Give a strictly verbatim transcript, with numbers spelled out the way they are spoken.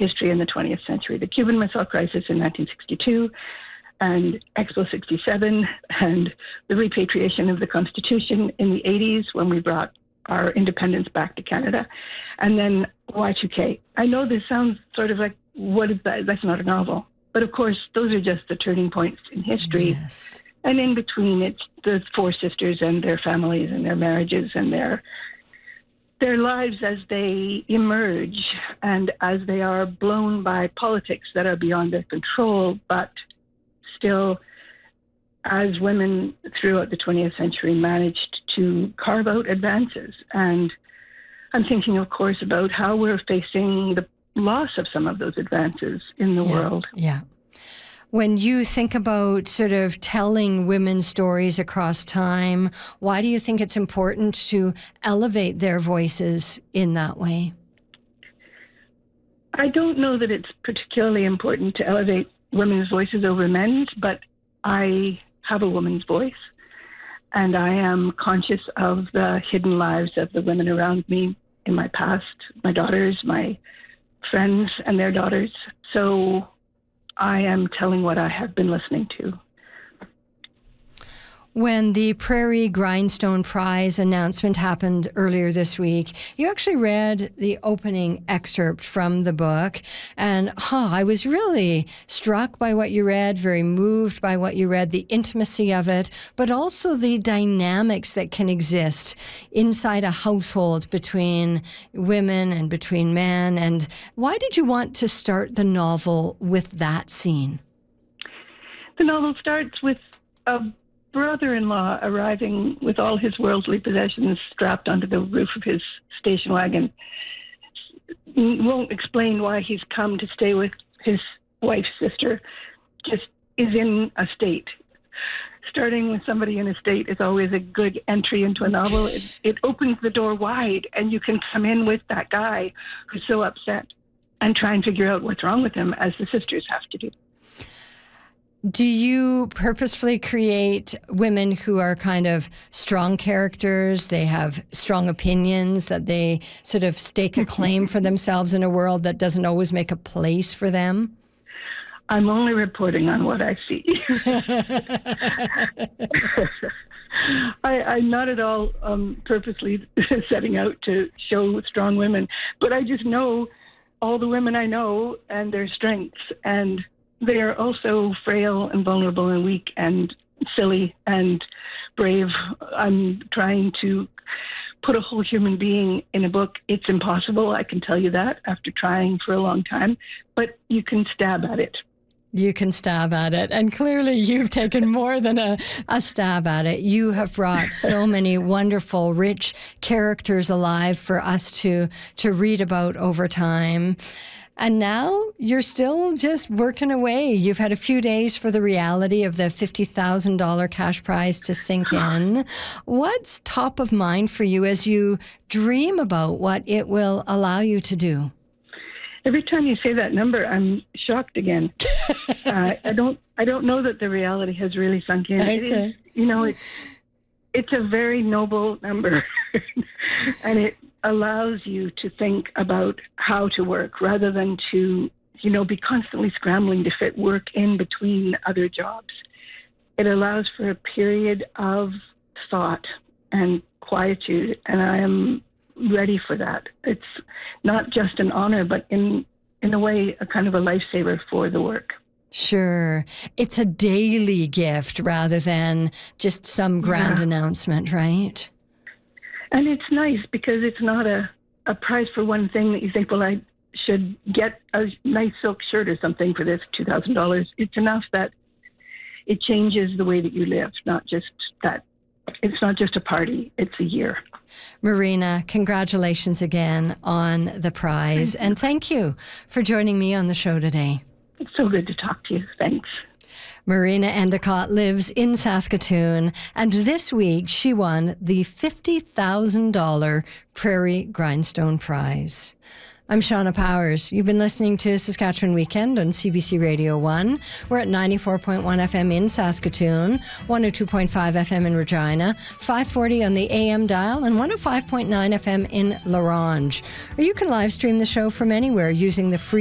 history in the twentieth century. The Cuban Missile Crisis in nineteen sixty-two, and Expo sixty-seven, and the repatriation of the Constitution in the eighties when we brought our independence back to Canada, and then Y two K. I know this sounds sort of like, what is that? That's not a novel. But of course, those are just the turning points in history. Yes. And in between, it's the four sisters and their families and their marriages and their their lives as they emerge and as they are blown by politics that are beyond their control, but still, as women throughout the twentieth century managed to carve out advances. And I'm thinking, of course, about how we're facing the loss of some of those advances in the yeah, world. Yeah. When you think about sort of telling women's stories across time, why do you think it's important to elevate their voices in that way? I don't know that it's particularly important to elevate women's voices over men's, but I have a woman's voice, and I am conscious of the hidden lives of the women around me in my past, my daughters, my friends and their daughters. So I am telling what I have been listening to. When the Prairie Grindstone Prize announcement happened earlier this week, you actually read the opening excerpt from the book. And huh, I was really struck by what you read, very moved by what you read, the intimacy of it, but also the dynamics that can exist inside a household between women and between men. And why did you want to start the novel with that scene? The novel starts with a brother-in-law arriving with all his worldly possessions strapped onto the roof of his station wagon. Won't explain why he's come to stay with his wife's sister, just is in a state. Starting with somebody in a state is always a good entry into a novel. It, it opens the door wide, and you can come in with that guy who's so upset and try and figure out what's wrong with him, as the sisters have to do. Do you purposefully create women who are kind of strong characters? They have strong opinions, that they sort of stake a claim for themselves in a world that doesn't always make a place for them? I'm only reporting on what I see. I, I'm not at all um, purposely setting out to show strong women, but I just know all the women I know and their strengths, and they are also frail and vulnerable and weak and silly and brave. I'm trying to put a whole human being in a book. It's impossible, I can tell you that, after trying for a long time, but you can stab at it. You can stab at it. And clearly you've taken more than a, a stab at it. You have brought so many wonderful, rich characters alive for us to, to read about over time. And now you're still just working away. You've had a few days for the reality of the fifty thousand dollars cash prize to sink in. What's top of mind for you as you dream about what it will allow you to do? Every time you say that number, I'm shocked again. uh, I don't. I don't know that the reality has really sunk in. Okay. It is, you know, it's it's a very noble number, and it allows you to think about how to work rather than to, you know, be constantly scrambling to fit work in between other jobs. It allows for a period of thought and quietude, and I am ready for that. It's not just an honor, but in in a way, a kind of a lifesaver for the work. Sure. It's a daily gift rather than just some grand yeah. announcement, right? And it's nice because it's not a, a prize for one thing that you think, well, I should get a nice silk shirt or something for this two thousand dollars. It's enough that it changes the way that you live, not just that. It's not just a party, it's a year. Marina, congratulations again on the prize. Thank and thank you for joining me on the show today. It's so good to talk to you. Thanks. Marina Endicott lives in Saskatoon, and this week she won the fifty thousand dollars Prairie Grindstone Prize. I'm Shauna Powers. You've been listening to Saskatchewan Weekend on C B C Radio one. We're at ninety-four point one F M in Saskatoon, one oh two point five F M in Regina, five forty on the A M dial, and one oh five point nine F M in La Ronge. Or you can live stream the show from anywhere using the free